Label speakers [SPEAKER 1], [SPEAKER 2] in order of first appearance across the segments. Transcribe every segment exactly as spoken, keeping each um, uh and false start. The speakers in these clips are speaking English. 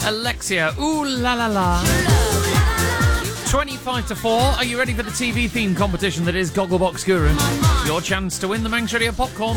[SPEAKER 1] Alexia, ooh la la la. twenty-five to four. Are you ready for the T V theme competition that is Gogglebox Guru? Your chance to win the Manx Radio popcorn.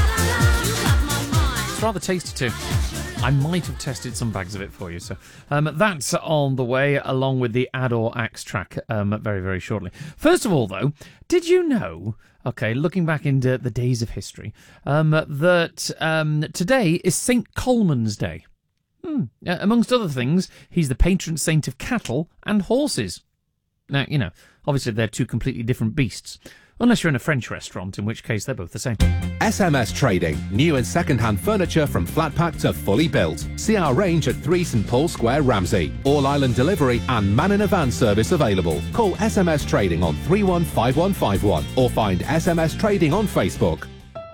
[SPEAKER 1] It's rather tasty too. I might have tested some bags of it for you, so um, that's on the way, along with the Add or Axe track um, very, very shortly. First of all, though, did you know, okay, looking back into the days of history, um, that um, today is Saint Colman's Day? Hmm. Uh, amongst other things, he's the patron saint of cattle and horses. Now, you know, obviously they're two completely different beasts. Unless you're in a French restaurant, in which case they're both the same.
[SPEAKER 2] S M S Trading. New and second-hand furniture from flat pack to fully built. See our range at three St Paul Square, Ramsey. All-island delivery and man-in-a-van service available. Call S M S Trading on three one five one five one or find S M S Trading on Facebook.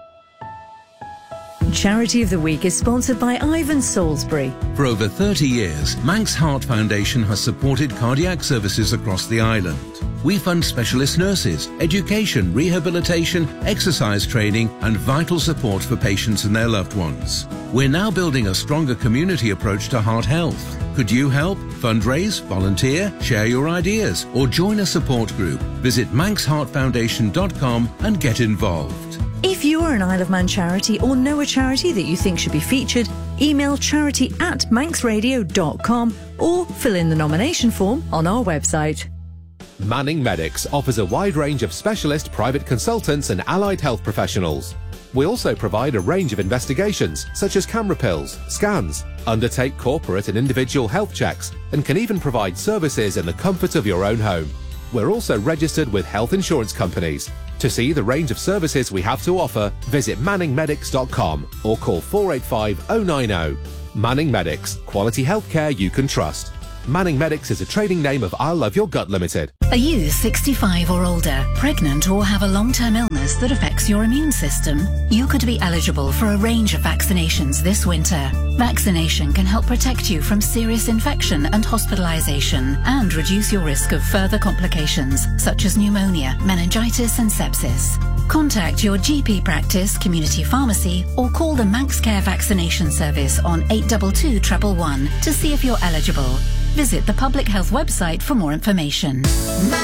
[SPEAKER 3] Charity of the Week is sponsored by Ivan Salisbury.
[SPEAKER 4] For over thirty years, Manx Heart Foundation has supported cardiac services across the island. We fund specialist nurses, education, rehabilitation, exercise training and vital support for patients and their loved ones. We're now building a stronger community approach to heart health. Could you help? Fundraise, volunteer, share your ideas or join a support group. Visit manx heart foundation dot com and get involved.
[SPEAKER 3] If you are an Isle of Man charity or know a charity that you think should be featured, email charity at manx radio dot com or fill in the nomination form on our website.
[SPEAKER 2] Manning Medics offers a wide range of specialist private consultants and allied health professionals. We also provide a range of investigations, such as camera pills, scans, undertake corporate and individual health checks, and can even provide services in the comfort of your own home. We're also registered with health insurance companies. To see the range of services we have to offer, visit manning medics dot com or call four eight five oh nine oh. Manning Medics, quality healthcare you can trust. Manning Medics is a trading name of I Love Your Gut Limited.
[SPEAKER 5] Are you sixty-five or older, pregnant or have a long-term illness that affects your immune system? You could be eligible for a range of vaccinations this winter. Vaccination can help protect you from serious infection and hospitalisation and reduce your risk of further complications such as pneumonia, meningitis and sepsis. Contact your G P practice, community pharmacy or call the Manx Care Vaccination Service on eight two two, one one one to see if you're eligible. Visit the Public Health website for more information.